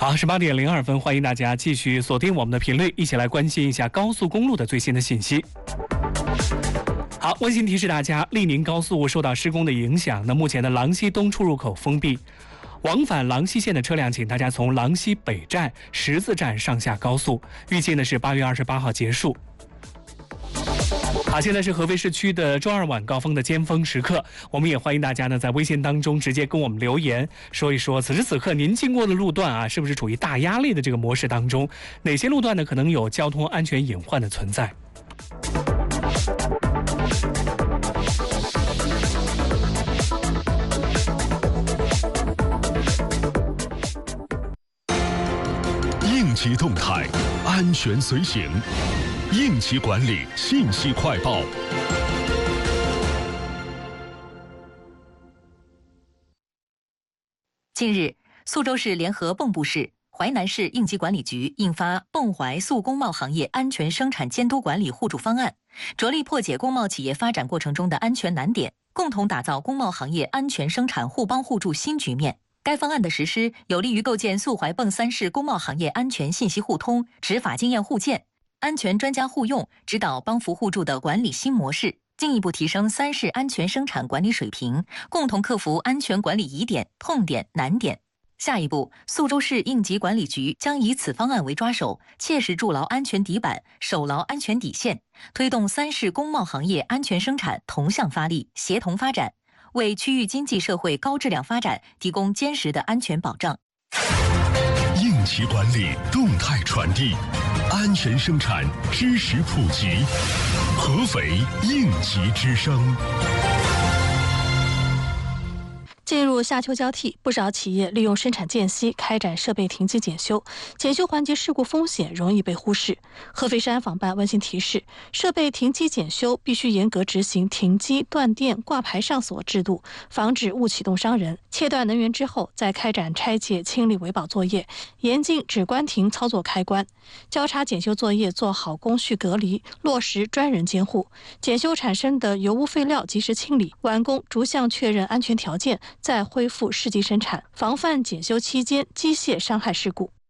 好，18:02，欢迎大家继续锁定我们的频率，一起来关心一下高速公路的最新的信息。好，温馨提示大家，利宁高速受到施工的影响，那目前的郎西东出入口封闭，往返郎西线的车辆，请大家从郎西北站、十字站上下高速，预计呢是8月28号结束。好，现在是合肥市区的周二晚高峰的尖峰时刻，我们也欢迎大家呢在微信当中直接跟我们留言，说一说此时此刻您经过的路段啊，是不是处于大压力的这个模式当中？哪些路段呢可能有交通安全隐患的存在？ 应急动态，安全随行。应急管理信息快报。 近日，苏州市联合蚌埠市、淮南市应急管理局印发《蚌淮速工贸行业安全生产监督管理互助方案》，着力破解工贸企业发展过程中的安全难点，共同打造工贸行业安全生产互帮互助新局面。该方案的实施，有利于构建苏淮蚌三市工贸行业安全信息互通、执法经验互鉴、安全专家互用、指导帮扶互助的管理新模式，进一步提升三市安全生产管理水平，共同克服安全管理疑点、痛点、难点。下一步，苏州市应急管理局将以此方案为抓手，切实筑牢安全底板，守牢安全底线，推动三市工贸行业安全生产同向发力、协同发展，为区域经济社会高质量发展提供坚实的安全保障。 应急管理动态传递，安全生产知识普及，合肥应急之声。 进入夏秋交替，不少企业利用生产间隙开展设备停机检修，检修环节事故风险容易被忽视。合肥市安防办温馨提示，设备停机检修必须严格执行停机、断电、挂牌上锁制度，防止误启动伤人。切断能源之后，再开展拆解、清理维保作业，严禁只关停操作开关。交叉检修作业做好工序隔离，落实专人监护。检修产生的油污废料及时清理，完工逐项确认安全条件，再恢复试机生产，防范检修期间机械伤害事故。